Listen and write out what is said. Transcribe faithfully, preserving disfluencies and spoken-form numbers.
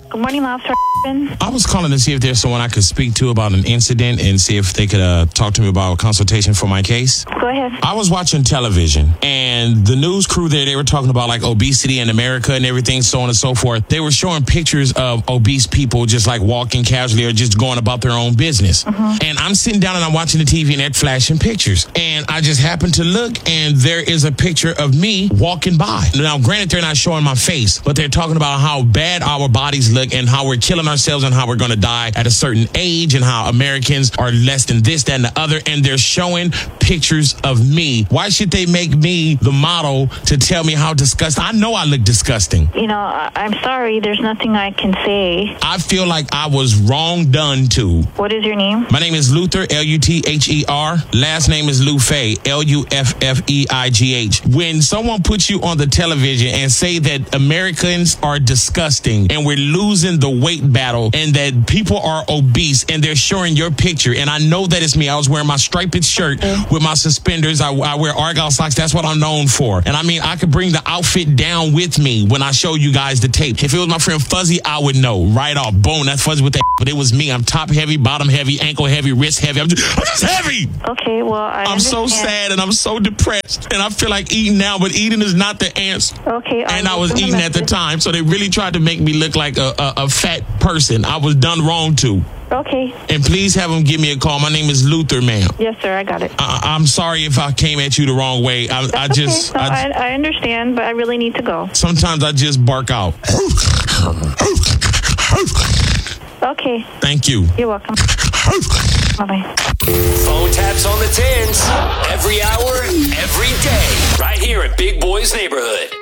Good morning, Lobster. I was calling to see if there's someone I could speak to about an incident and see if they could uh, talk to me about a consultation for my case. Go ahead. I was watching television, and the news crew there, they were talking about like obesity in America and everything, so on and so forth. They were showing pictures of obese people just like walking casually or just going about their own business. Mm-hmm. And I'm sitting down and I'm watching the T V and they're flashing pictures. And I just happened to look, and there is a picture of me walking by. Now, granted, they're not showing my face, but they're talking about how bad our bodies look and how we're killing ourselves and how we're going to die at a certain age and how Americans are less than this, that, and the other. And they're showing pictures of me. Why should they make me the model to tell me how disgusting? I know I look disgusting. You know, I- I'm sorry. There's nothing I can say. I feel like I was wrong done to. What is your name? My name is Luther, L U T H E R. Last name is Lufay, L U F F E I G H. When someone puts you on the television and say that Americans are disgusting and we're losing the weight battle and that people are obese and they're showing your picture, and I know that it's me. I was wearing my striped shirt with my suspenders. I, I wear Argyle socks. That's what I'm known for. And I mean, I could bring the outfit down with me when I show you guys the tape. If it was my friend Fuzzy, I would know right off. Boom, that's Fuzzy with that. But it was me. I'm top heavy, bottom heavy, ankle heavy, wrist heavy. I'm just, I'm just heavy. Okay, well, I I'm so sad and I'm so depressed and I feel like eating now, but eating is not the answer. Okay. And I was eating at the time, so they really tried to make me look like a, a, a fat person. I was done wrong to. Okay. And please have them give me a call. My name is Luther, ma'am. Yes, sir. I got it. I, I'm sorry if I came at you the wrong way. I, I just, okay. No, I, I, I understand, but I really need to go. Sometimes I just bark out. Okay. Thank you. You're welcome. Bye-bye. Phone taps on the tens every hour, every day, right here at Big Boy's Neighborhood.